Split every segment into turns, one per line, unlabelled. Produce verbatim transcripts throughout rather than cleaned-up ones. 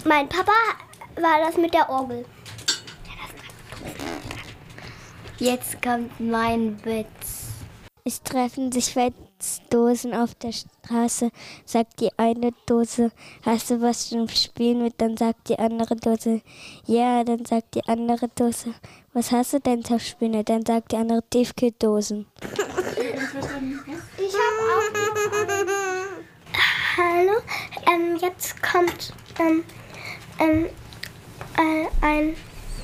mein Papa war das mit der Orgel.
Jetzt kommt mein Witz.
Es treffen sich Wetzdosen auf der Straße, sagt die eine Dose, hast du was zum Spielen mit? Dann sagt die andere Dose, ja, dann sagt die andere Dose, was hast du denn zum Spielen mit? Dann sagt die andere, Tiefkühldosen.
Ich habe auch. Hallo, ähm, jetzt kommt ähm, ähm, äh, ein,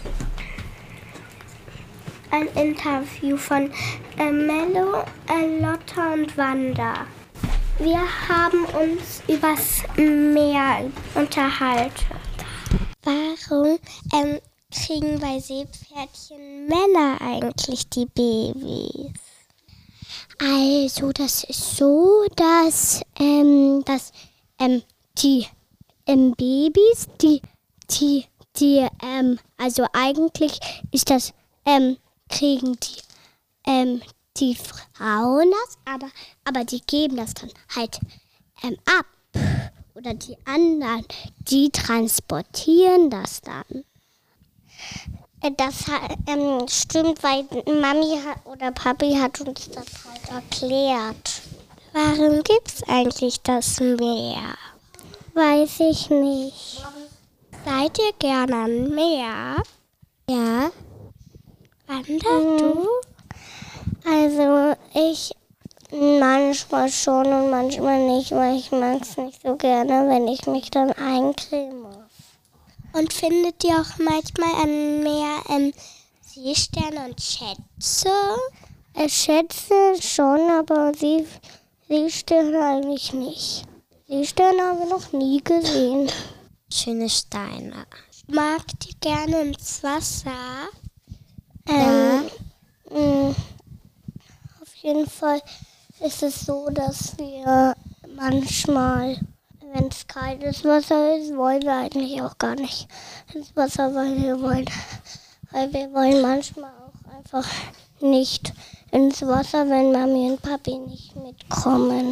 ein Interview von äh, Mello, äh, Lotta und Wanda. Wir haben uns übers Meer unterhalten. Warum ähm, kriegen bei Seepferdchen Männer eigentlich die Babys? Also, das ist so, dass, ähm, dass ähm, die ähm, Babys, die, die, die, ähm, also eigentlich ist das, ähm, kriegen die, ähm, die Frauen das, aber, aber die geben das dann halt ähm, ab. Oder die anderen, die transportieren das dann. Das ähm, stimmt, weil Mami hat, oder Papi hat uns das halt erklärt. Warum gibt's eigentlich das Meer? Weiß ich nicht. Seid ihr gerne am Meer? Ja. Wanda, mhm. Du? Also ich manchmal schon und manchmal nicht, weil ich mag es nicht so gerne, wenn ich mich dann eincremen muss. Und findet ihr auch manchmal am Meer ähm, Seesterne und Schätze? Äh, Schätze schon, aber Sie, Seesterne eigentlich nicht. Seesterne haben wir noch nie gesehen.
Schöne Steine.
Magt ihr gerne ins Wasser?
Ja.
Ähm, mh, auf jeden Fall ist es so, dass wir manchmal, wenn es kaltes Wasser ist, wollen wir eigentlich auch gar nicht ins Wasser, weil wir wollen, weil wir wollen manchmal auch einfach nicht ins Wasser, wenn Mami und Papi nicht mitkommen.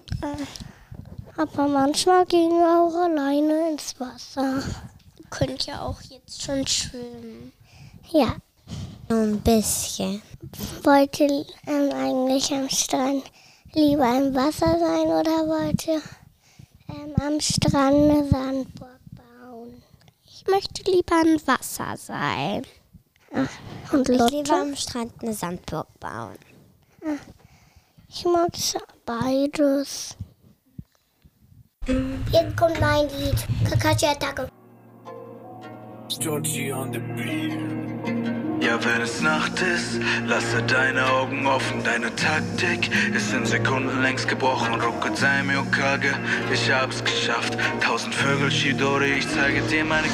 Aber manchmal gehen wir auch alleine ins Wasser. Ihr könnt ja auch jetzt schon schwimmen. Ja.
Ein bisschen.
Wollt ihr ähm, eigentlich am Strand lieber im Wasser sein oder wollt ihr ähm, am Strand eine Sandburg bauen? Ich möchte lieber im Wasser sein.
Ach, und ich lieber am Strand eine Sandburg bauen.
Ach, ich mag beides. Jetzt kommt mein Lied. Kakashi-Attacke.
Georgie on the beat. Ja, wenn es Nacht ist, lasse deine Augen offen. Deine Taktik ist in Sekunden längst gebrochen. Ruckut sei mir Okage, ich hab's geschafft. Tausend Vögel, Shidori, ich zeige dir meine